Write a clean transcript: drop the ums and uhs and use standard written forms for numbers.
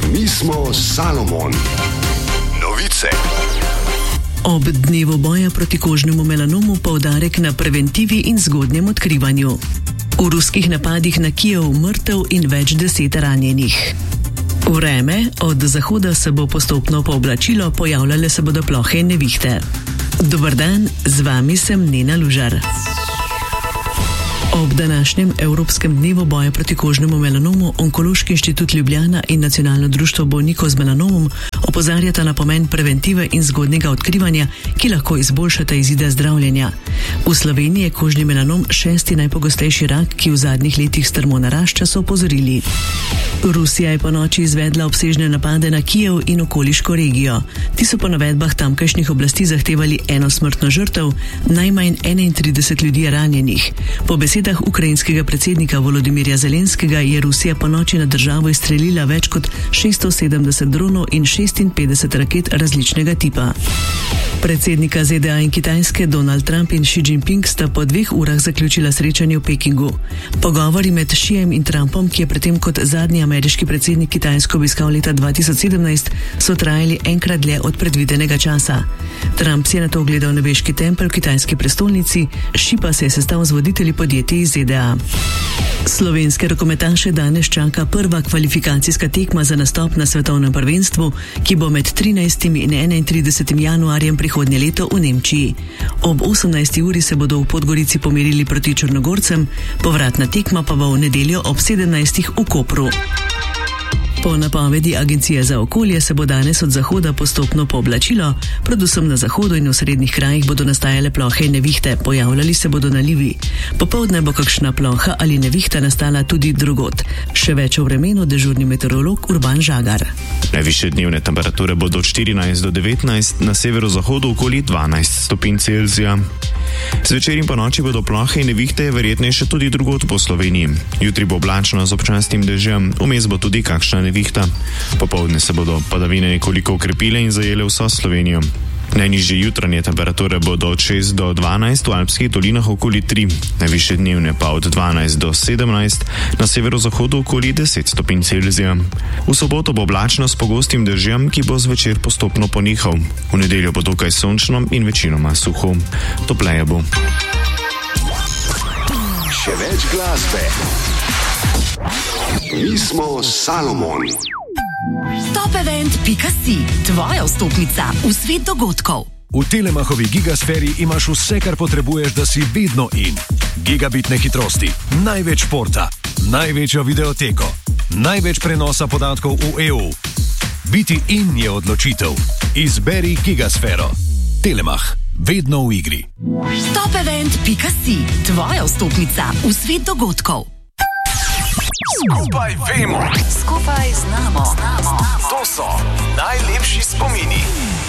Mi smo Salomon. Novice. Ob dnevu boja proti kožnemu melanomu poudarek na preventivi in zgodnjem odkrivanju. V ruskih napadih na Kijev mrtev in več 10 ranjenih. Vreme, od zahoda se bo postopno pooblačilo, pojavljale se bodo plohe in nevihte. Dober dan, z vami sem Nena Lužar. Ob današnjem Evropskem dnevu boja proti kožnemu melanomu Onkološki inštitut Ljubljana in Nacionalno društvo bolnikov z melanomom opozarjata na pomen preventive in zgodnjega odkrivanja, ki lahko izboljšata izide zdravljenja. V Sloveniji je kožni melanom 6. najpogostejši rak, ki v zadnjih letih strmo narašča, so opozorili. Rusija je ponoči izvedla obsežne napade na Kijev in okoliško regijo. Ti so po navedbah tamkajšnjih oblasti zahtevali 1 smrtno žrtev, najmanj 31 ljudi je ranjenih. Po besedah ukrajinskega predsednika Volodimirja Zelenskega je Rusija ponoči na državo izstrelila več kot 670 dronov in 56 raket različnega tipa. Predsednika ZDA in Kitajske Donald Trump in Xi Jinping sta po 2 urah zaključila srečanje v Pekingu. Pogovori med Xijem in Trumpom, ki je predtem kot zadnji ameriški predsednik Kitajsko obiskal leta 2017, so trajali enkrat dlje od predvidenega časa. Trump si je nato ogledal nebeški tempelj v kitajski prestolnici, Xi pa se je sestal z voditelji podjetij iz ZDA. Slovenske rokometaše danes čaka prva kvalifikacijska tekma za nastop na svetovnem prvenstvu, ki bo med 13. in 31. januarjem prihodnje leto v Nemčiji. Ob 18. uri se bodo v Podgorici pomerili proti Črnogorcem, povratna tekma pa bo v nedeljo ob 17. v Kopru. Po napovedi Agencije za okolje se bo danes od zahoda postopno pooblačilo, predvsem na zahodu in v srednjih krajih bodo nastajale plohe in nevihte, pojavljali se bodo nalivi. Popoldne bo kakšna ploha ali nevihta nastala tudi drugod. Še več o vremenu dežurni meteorolog Urban Žagar. Najvišje dnevne temperature bodo od 14 do 19, na severozahodu okoli 12 stopinj Celzija. Zvečer in po noči bodo plohe in nevihte verjetnejše tudi drugod po Sloveniji. Jutri bo oblačno z občasnim dežjem, vmes bo tudi kakšna nevihta. Popoldne se bodo padavine nekoliko okrepile in zajele vso Slovenijo. Najnižje jutranje temperature bodo od 6 do 12, v alpskih dolinah okoli 3, najvišje dnevne pa od 12 do 17, na severozahodu okoli 10 stopinj Celzija. V soboto bo oblačno s pogostim dežjem, ki bo zvečer postopno ponehal. V nedeljo bo dokaj sončno in večinoma suho. Topleje bo. Še več glasbe. Mi smo Salomon. Topevent.si, tvoja vstopnica v svet dogodkov. V Telemachovi gigasferi imaš vse, kar potrebuješ, da si vedno in. Gigabitne hitrosti, največ športa, največjo videoteko, največ prenosa podatkov v EU. Biti in je odločitev. Izberi gigasfero. Telemach, vedno v igri. Topevent.si, tvoja vstopnica v svet dogodkov. Skupaj vemo, Skupaj znamo. to so najlepši spomini.